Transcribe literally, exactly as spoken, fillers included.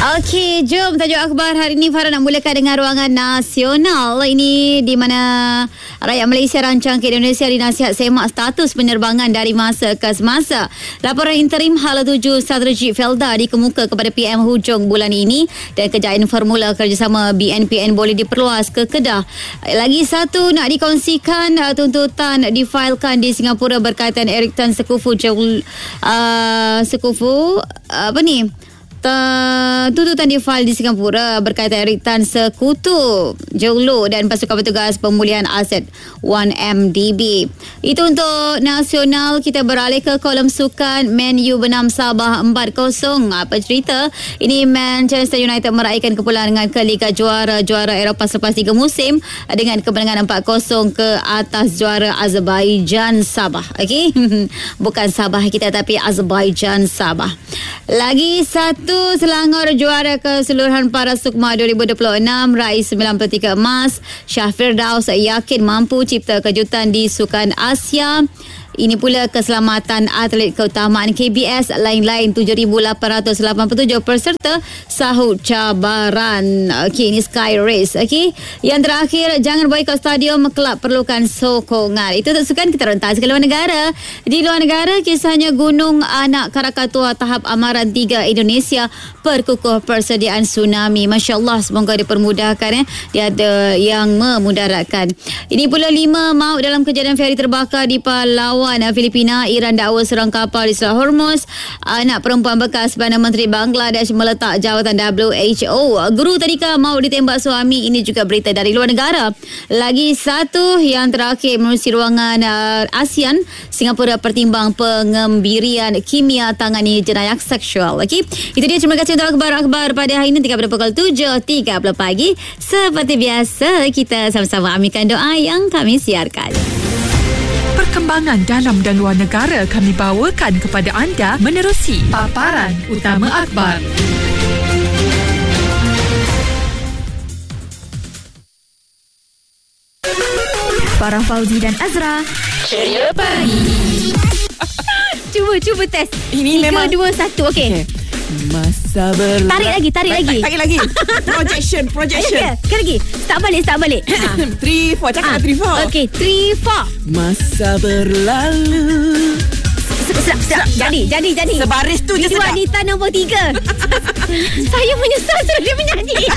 Okey, jom tajuk akhbar hari ini Farah nak mulakan dengan ruangan nasional. Ini di mana rakyat Malaysia rancang ke Indonesia dinasihat semak status penerbangan dari masa ke semasa. Laporan interim Hala tujuh Strategi Felda dikemuka kepada P M hujung bulan ini dan kejayaan formula kerjasama B N P N boleh diperluas ke Kedah. Lagi satu nak dikongsikan, tuntutan difailkan di Singapura berkaitan Eric Tan sekufu uh, sekufu uh, apa ni? Tuntutan difail di Singapura berkaitan Eric Tan sekutu Jolo dan pasukan petugas pemulihan aset satu M D B. Itu untuk nasional. Kita beralih ke kolom sukan. Man U benam Sabah empat kosong. Apa cerita? Ini Manchester United meraihkan kepulangan ke Liga Juara Juara Eropah selepas tiga musim dengan kemenangan empat kosong ke atas juara Azerbaijan Sabah. Okey. Bukan Sabah kita tapi Azerbaijan Sabah. Lagi satu, Selangor juara keseluruhan Para Sukma dua ribu dua puluh enam, raih sembilan puluh tiga emas. Syah Firdaus yakin mampu cipta kejutan di Sukan Asia. Ini pula keselamatan atlet keutamaan K B S. Lain-lain tujuh ribu lapan ratus lapan puluh tujuh peserta sahut cabaran. Okey, ini Sky Race. Okey. Yang terakhir, jangan boikot stadium, kelab perlukan sokongan. Itu untuk sukan. Kita rentas ke luar negara. Di luar negara, kisahnya Gunung Anak Krakatoa tahap amaran tiga Indonesia perkukuh persediaan tsunami. Masya Allah, semoga dipermudahkan. Eh. Dia ada yang memudaratkan. Ini pula lima maut dalam kejadian feri terbakar di Palawan, Filipina. Iran dakwa serang kapal di Selat Hormuz. Anak perempuan bekas Perdana Menteri Bangladesh meletak jawatan W H O. Guru tadika maut ditembak suami. Ini juga berita dari luar negara. Lagi satu yang terakhir menerusi ruangan uh, ASEAN. Singapura pertimbang pengembirian kimia tangani jenayah seksual. Okey, itu dia. Terima kasih untuk akhbar-akhbar pada hari ini pada pukul tujuh tiga puluh pagi. Seperti biasa, kita sama-sama aminkan doa yang kami siarkan. Perkembangan dalam dan luar negara kami bawakan kepada anda menerusi paparan utama akhbar. Farah, Fauzi dan Azra, Ceria Pagi. Cuba, cuba test. Ini tiga, memang dua, satu. Okey. Okay. Masa berlalu. Tarik lagi, tarik lagi. Tarik lagi. Projection, projection. Ayuh, sekali lagi. Start balik, start balik. Three, four. Cakap three, four. Okey, three, four. Masa berlalu. Sedap, sedap. Jadi, jadi, jadi. Sebaris tu je Video sedap. wanita nombor tiga. Saya menyesal sudah dia menyanyi.